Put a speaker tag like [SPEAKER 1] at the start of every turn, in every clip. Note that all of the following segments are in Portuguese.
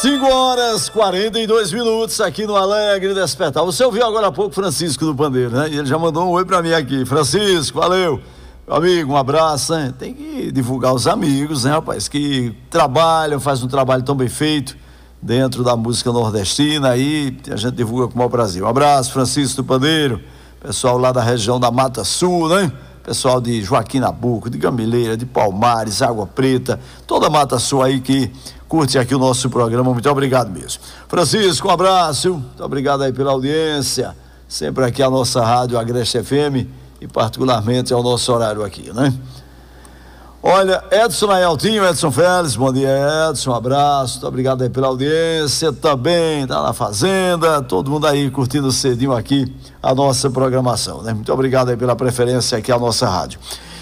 [SPEAKER 1] 5h42 aqui no Alegre Despertar. Você ouviu agora há pouco Francisco do Pandeiro, né? E ele já mandou um oi pra mim aqui. Francisco, valeu. Meu amigo, um abraço, né? Tem que divulgar os amigos, né, rapaz? Que trabalham, fazem um trabalho tão bem feito dentro da música nordestina, aí a gente divulga com o maior prazer. Um abraço, Francisco do Pandeiro, pessoal lá da região da Mata Sul, né? Pessoal de Joaquim Nabuco, de Gameleira, de Palmares, Água Preta, toda a Mata Sul aí que curte aqui o nosso programa, muito obrigado mesmo. Francisco, um abraço, muito obrigado aí pela audiência, sempre aqui a nossa rádio Agreste FM e particularmente ao nosso horário aqui, né? Olha, Edson Ayaltinho, Edson Félix, bom dia Edson, um abraço, muito obrigado aí pela audiência, também tá na fazenda, todo mundo aí curtindo cedinho aqui a nossa programação, né? Muito obrigado aí pela preferência aqui à nossa rádio.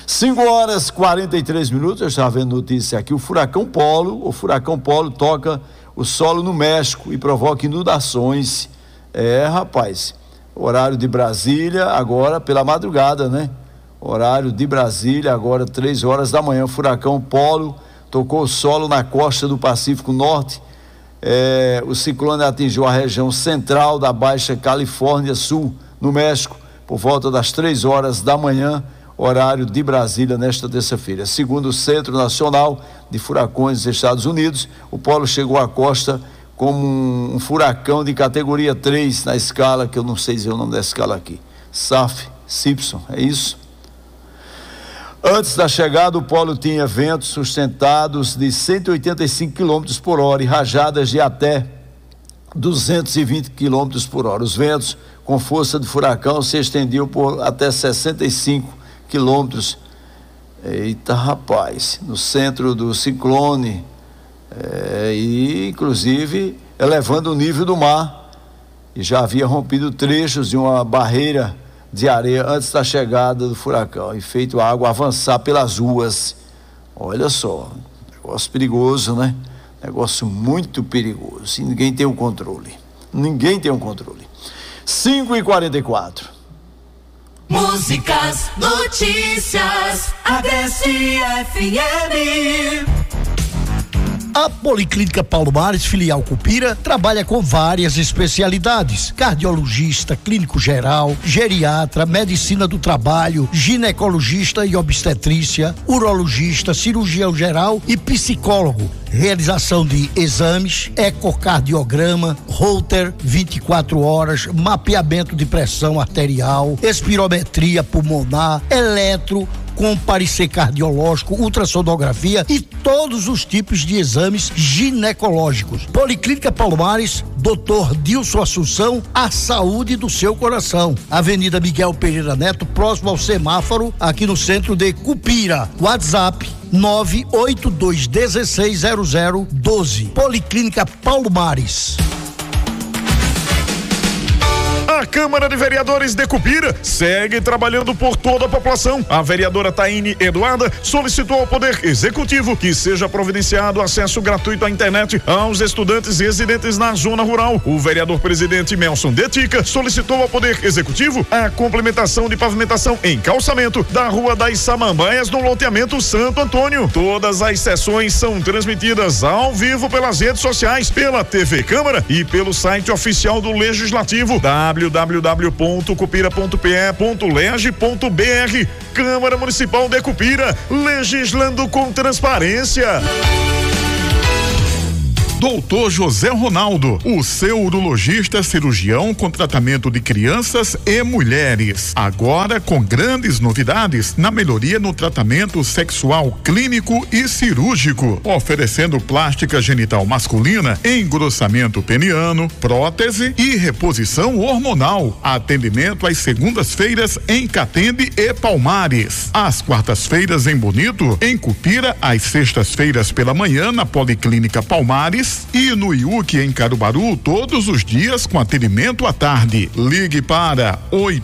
[SPEAKER 1] 5h43, eu estava vendo notícia aqui, o Furacão Polo toca o solo no México e provoca inundações. Rapaz, horário de Brasília agora pela madrugada, né? Horário de Brasília agora 3h da manhã, o Furacão Polo tocou o solo na costa do Pacífico Norte. O ciclone atingiu a região central da Baixa Califórnia Sul, no México, por volta das 3h da manhã, horário de Brasília, nesta terça-feira. Segundo o Centro Nacional de Furacões dos Estados Unidos, o polo chegou à costa como um furacão de categoria 3 na escala, que eu não sei dizer o nome da escala aqui, Saffir-Simpson, é isso? Antes da chegada, o polo tinha ventos sustentados de 185 km por hora e rajadas de até 220 km por hora. Os ventos com força de furacão se estendiam por até 65 quilômetros. Eita, rapaz, no centro do ciclone, e inclusive elevando o nível do mar, e já havia rompido trechos de uma barreira de areia antes da chegada do furacão e feito a água avançar pelas ruas. Olha só, negócio perigoso, né? Negócio muito perigoso, e ninguém tem o controle. 5h44.
[SPEAKER 2] Músicas, notícias, Agreste FM.
[SPEAKER 3] A Policlínica Paulo Mares, filial Cupira, trabalha com várias especialidades: cardiologista, clínico geral, geriatra, medicina do trabalho, ginecologista e obstetrícia, urologista, cirurgião geral e psicólogo. Realização de exames, ecocardiograma, Holter 24 horas, mapeamento de pressão arterial, espirometria pulmonar, eletro, com parecer cardiológico, ultrassonografia e todos os tipos de exames ginecológicos. Policlínica Paulo Mares, Dr. Dilson Assunção, a saúde do seu coração. Avenida Miguel Pereira Neto, próximo ao semáforo, aqui no centro de Cupira. WhatsApp 982160012. Policlínica Paulo Mares.
[SPEAKER 4] A Câmara de Vereadores de Cupira segue trabalhando por toda a população. A vereadora Taine Eduarda solicitou ao Poder Executivo que seja providenciado acesso gratuito à internet aos estudantes residentes na zona rural. O vereador presidente Melson Detica solicitou ao Poder Executivo a complementação de pavimentação em calçamento da Rua das Samambaias no loteamento Santo Antônio. Todas as sessões são transmitidas ao vivo pelas redes sociais, pela TV Câmara e pelo site oficial do Legislativo, www.cupira.pe.leg.br. Câmara Municipal de Cupira, legislando com transparência.
[SPEAKER 5] Doutor José Ronaldo, o seu urologista cirurgião com tratamento de crianças e mulheres. Agora com grandes novidades na melhoria no tratamento sexual clínico e cirúrgico, oferecendo plástica genital masculina, engrossamento peniano, prótese e reposição hormonal. Atendimento às segundas-feiras em Catende e Palmares. Às quartas-feiras em Bonito, em Cupira, às sextas-feiras pela manhã na Policlínica Palmares e no IUC em Caruaru todos os dias com atendimento à tarde. Ligue para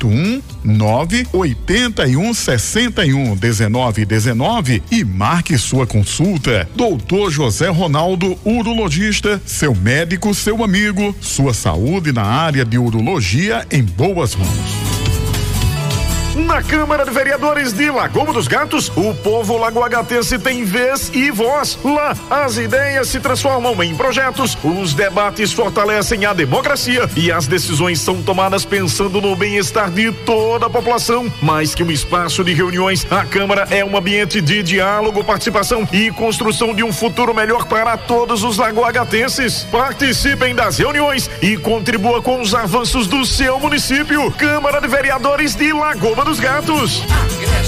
[SPEAKER 5] 819-8161-1919 e marque sua consulta. Doutor José Ronaldo, urologista, seu médico, seu amigo, sua saúde na área de urologia em boas mãos.
[SPEAKER 4] Na Câmara de Vereadores de Lagoa dos Gatos, o povo lagoagatense tem vez e voz. Lá, as ideias se transformam em projetos, os debates fortalecem a democracia e as decisões são tomadas pensando no bem-estar de toda a população. Mais que um espaço de reuniões, a Câmara é um ambiente de diálogo, participação e construção de um futuro melhor para todos os lagoagatenses. Participem das reuniões e contribua com os avanços do seu município. Câmara de Vereadores de Lagoa dos Gatos.